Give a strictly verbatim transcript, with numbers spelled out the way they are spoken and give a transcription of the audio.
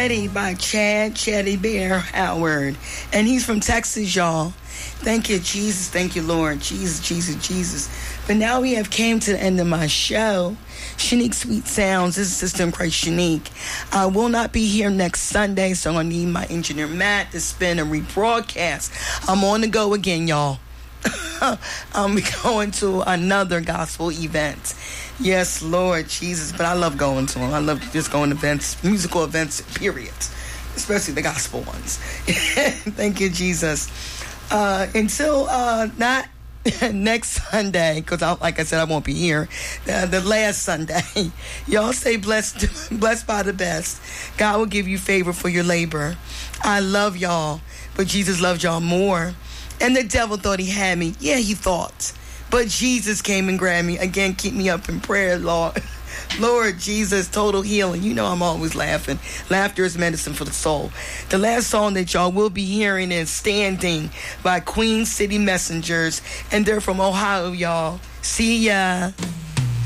Ready by Chad Chatty Bear Howard. And he's from Texas, y'all. Thank you, Jesus. Thank you, Lord. Jesus, Jesus, Jesus. But now we have came to the end of my show. Shanique Sweet Sounds. This is Sister in Christ Shanique. I will not be here next Sunday, so I'm going to need my engineer Matt to spin a rebroadcast. I'm on the go again, y'all. I'm going to another gospel event. Yes, Lord Jesus. But I love going to them. I love just going to events, musical events, period. Especially the gospel ones. Thank you, Jesus. Uh, until uh, not next Sunday, because like I said, I won't be here. Uh, the last Sunday. Y'all stay blessed, blessed by the best. God will give you favor for your labor. I love y'all, but Jesus loved y'all more. And the devil thought he had me. Yeah, he thought. But Jesus came and grabbed me. Again, keep me up in prayer, Lord. Lord Jesus, total healing. You know I'm always laughing. Laughter is medicine for the soul. The last song that y'all will be hearing is Standing by Queen City Messengers. And they're from Ohio, y'all. See ya.